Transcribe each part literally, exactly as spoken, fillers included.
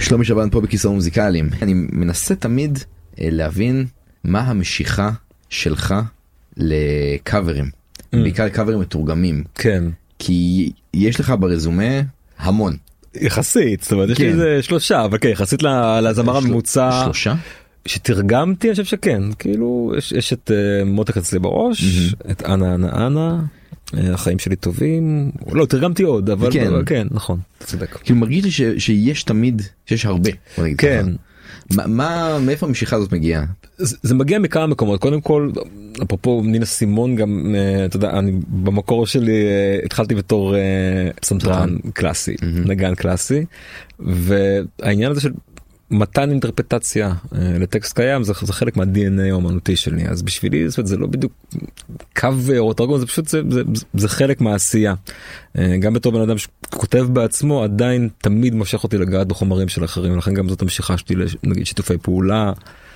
שלומי שבן פה בכיסאות מוזיקליים. אני מנסה תמיד להבין מה המשיכה שלך לקאברים, בעיקר קאברים מתורגמים. כן. כי יש לך ברזומה המון. יחסית, זאת אומרת, יש לי איזה שלושה, אבל כן, יחסית לזמר הממוצע. שלושה? שתרגמתי, אני חושב שכן. כאילו, יש את מותק אצלי בראש, את אנה אנה אנה, החיים שלי טובים. לא, תרגמתי עוד, אבל כן, נכון, אתה צודק. כאילו מרגיש לי שיש תמיד, שיש הרבה. כן. מה, מאיפה המשיכה הזאת מגיעה? זה מגיע מכמה מקומות. קודם כל, אפרופו נינה סימון, גם, אתה יודע, אני במקור שלי התחלתי בתור פסנתרן קלאסי, נגן קלאסי, והעניין הזה של מתן אינטרפטציה לטקסט קיים, זה, זה חלק מה-די אן איי האומנותי שלי. אז בשבילי זה, זה לא בדיוק קאבר או תרגום, זה פשוט, זה, זה, זה חלק מהעשייה. גם בתור בן אדם שכותב בעצמו, עדיין תמיד מושך אותי לגעת בחומרים של אחרים, לכן גם זאת המשיכה שלי, נגיד שיתופי פעולה.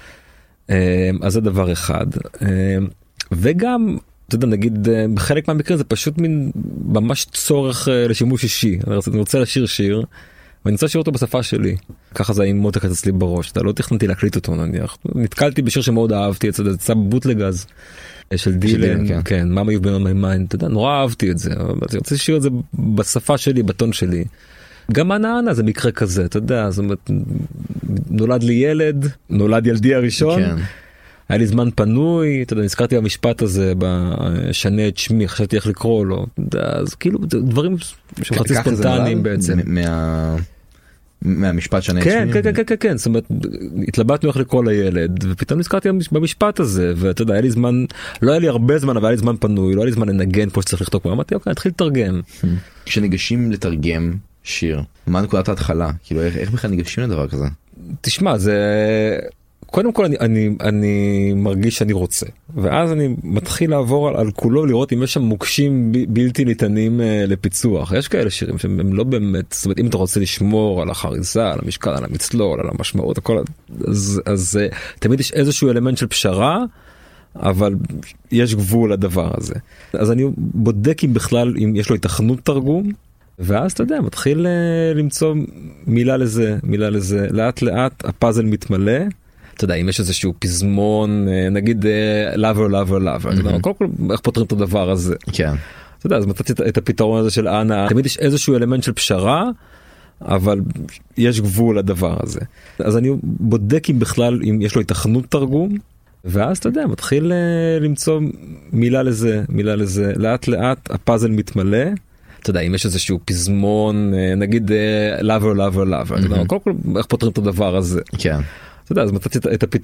אז זה דבר אחד. וגם, אתה יודע, נגיד, בחלק מהמקרים זה פשוט מין ממש צורך לשימוש אישי. אני רוצה לשיר שיר, ואני רוצה לשיר אותו בשפה שלי. ככה זה עם מותק אצלי בראש. אתה לא תכננתי להקליט אותו, נניח. נתקלתי בשיר שמאוד אהבתי, זה יצא בבוטלגז של דילן, כן, Mama You've Been on My Mind, אתה יודע, נורא אהבתי את זה. אני רוצה לשיר את זה בשפה שלי, בטון שלי. גם אנה אנה זה מקרה כזה, אתה יודע, זאת אומרת, נולד לי ילד, נולד ילדי הראשון, היה לי זמן פנוי, אתה יודע, נזכרתי במשפט הזה, בשנה את שמי, חשבתי איך לקרוא לו, אז כאילו, דברים שחצי ספונטניים בעצם. מהמשפט שנה את שמי? כן, כן, כן, כן, כן, זאת אומרת, התלבטנו איך לקרוא לילד, ופתאום נזכרתי במשפט הזה, ואתה יודע, היה לי זמן, לא היה לי הרבה זמן, אבל היה לי זמן פנוי, לא היה לי זמן לנגן פה שצריך לכתוב, אמרתי, אוקיי, נתחיל לתרגם. כשניגשים לתרגם שיר, מה נקודת ההתחלה? כאילו, איך בכלל ניגשים לדבר כזה? תשמע, זה... קודם כל אני, אני, אני מרגיש שאני רוצה, ואז אני מתחיל לעבור על, על כולו, לראות אם יש שם מוקשים ב, בלתי ניתנים אה, לפיצוח. יש כאלה שירים שהם לא באמת, זאת אומרת, אם אתה רוצה לשמור על החריזה, על המשקל, על המצלול, על המשמעות, הכל, אז, אז אה, תמיד יש איזשהו אלמנט של פשרה, אבל יש גבול לדבר הזה. אז אני בודק אם בכלל, אם יש לו התכנות תרגום, ואז אתה יודע, מתחיל אה, למצוא מילה לזה, מילה לזה, לאט לאט הפאזל מתמלא, אתה יודע, אם יש איזשהו פזמון, נגיד לאבר, לאבר, לאבר, אתה יודע, כל כל איך פותרים את הדבר הזה. כן. אתה יודע, אז מצאתי את הפתרון הזה של אנה, תמיד יש איזשהו אלמנט של פשרה, אבל יש גבול לדבר הזה. אז אני בודק אם בכלל, אם יש לו התכנות תרגום, ואז אתה יודע, מתחיל למצוא מילה לזה, מילה לזה, לאט לאט הפאזל מתמלא, אתה יודע, אם יש איזשהו פזמון, נגיד לאבר, לאבר, לאבר, אתה יודע, כל כל איך פותרים את הדבר הזה. כן. אתה יודע, אז מצאתי את הפתרון.